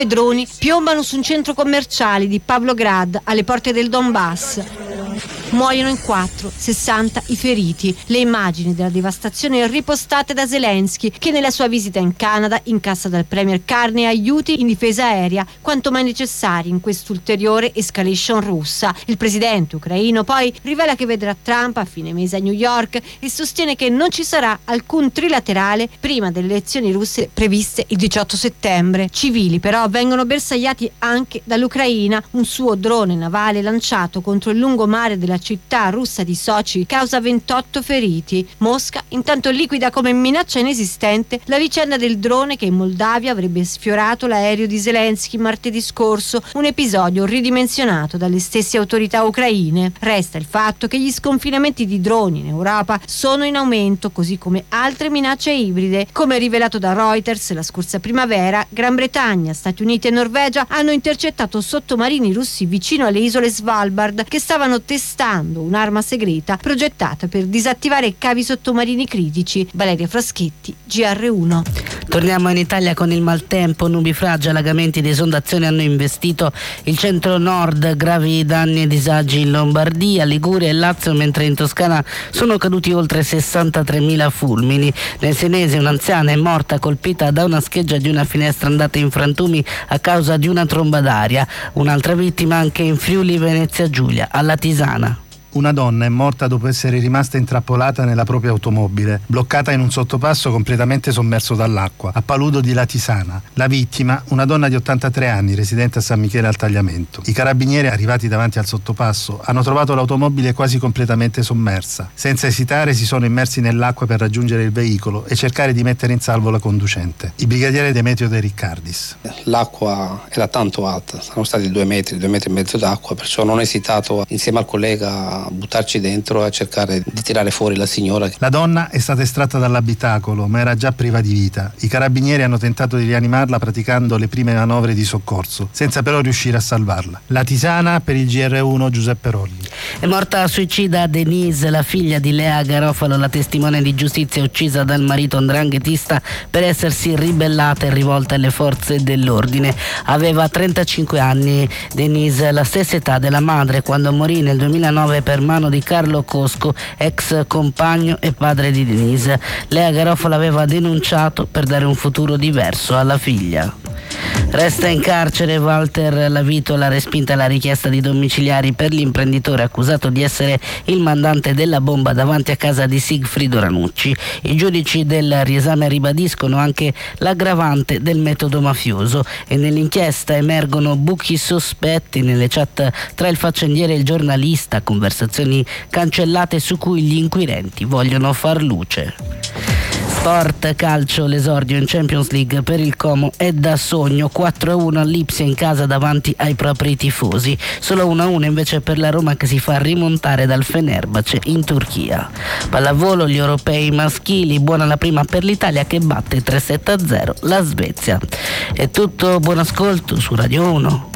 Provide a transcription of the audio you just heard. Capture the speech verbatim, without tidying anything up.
I droni piombano su un centro commerciale di Pavlograd alle porte del Donbass. Muoiono in quattro, sessanta i feriti. Le immagini della devastazione ripostate da Zelensky, che nella sua visita in Canada incassa dal premier Carney aiuti in difesa aerea quanto mai necessari in quest'ulteriore escalation russa. Il presidente ucraino poi rivela che vedrà Trump a fine mese a New York e sostiene che non ci sarà alcun trilaterale prima delle elezioni russe previste il diciotto settembre. Civili però vengono bersagliati anche dall'Ucraina. Un suo drone navale lanciato contro il lungomare della città russa di Sochi causa ventotto feriti. Mosca intanto liquida come minaccia inesistente la vicenda del drone che in Moldavia avrebbe sfiorato l'aereo di Zelensky martedì scorso, un episodio ridimensionato dalle stesse autorità ucraine. Resta il fatto che gli sconfinamenti di droni in Europa sono in aumento, così come altre minacce ibride. Come rivelato da Reuters la scorsa primavera, Gran Bretagna, Stati Uniti e Norvegia hanno intercettato sottomarini russi vicino alle isole Svalbard che stavano testando un'arma segreta progettata per disattivare cavi sottomarini critici. Valeria Fraschetti, G R uno. Torniamo in Italia con il maltempo, nubifragi, allagamenti ed esondazioni hanno investito il centro-nord, gravi danni e disagi in Lombardia, Liguria e Lazio, mentre in Toscana sono caduti oltre sessantatremila fulmini. Nel Senese un'anziana è morta colpita da una scheggia di una finestra andata in frantumi a causa di una tromba d'aria. Un'altra vittima anche in Friuli Venezia Giulia, alla Tisana. Una donna è morta dopo essere rimasta intrappolata nella propria automobile, bloccata in un sottopasso completamente sommerso dall'acqua, a Paludo di Latisana. La vittima, una donna di ottantatré anni, residente a San Michele al Tagliamento. I carabinieri, arrivati davanti al sottopasso, hanno trovato l'automobile quasi completamente sommersa. Senza esitare si sono immersi nell'acqua per raggiungere il veicolo e cercare di mettere in salvo la conducente. Il brigadiere Demetrio De Riccardis. L'acqua era tanto alta, sono stati due metri, due metri e mezzo d'acqua, perciò non ho esitato insieme al collega a buttarci dentro e a cercare di tirare fuori la signora. La donna è stata estratta dall'abitacolo, ma era già priva di vita. I carabinieri hanno tentato di rianimarla praticando le prime manovre di soccorso, senza però riuscire a salvarla. La Tisana, per il G R uno, Giuseppe Rolli. È morta suicida Denise, la figlia di Lea Garofalo, la testimone di giustizia uccisa dal marito ndranghetista per essersi ribellata e rivolta alle forze dell'ordine. Aveva trentacinque anni. Denise, la stessa età della madre, quando morì nel duemilanove per mano di Carlo Cosco, ex compagno e padre di Denise. Lea Garofalo aveva denunciato per dare un futuro diverso alla figlia. Resta in carcere Walter Lavitola, respinta la richiesta di domiciliari per l'imprenditore accusato di essere il mandante della bomba davanti a casa di Sigfrido Ranucci. I giudici del riesame ribadiscono anche l'aggravante del metodo mafioso e nell'inchiesta emergono buchi sospetti nelle chat tra il faccendiere e il giornalista, conversazioni cancellate su cui gli inquirenti vogliono far luce. Sport, calcio, l'esordio in Champions League per il Como è da sogno, quattro a uno all'Ipsia in casa davanti ai propri tifosi, solo uno a uno invece per la Roma che si fa rimontare dal Fenerbahce in Turchia. Pallavolo, gli europei maschili, buona la prima per l'Italia che batte tre sette a zero la Svezia. È tutto, buon ascolto su Radio uno.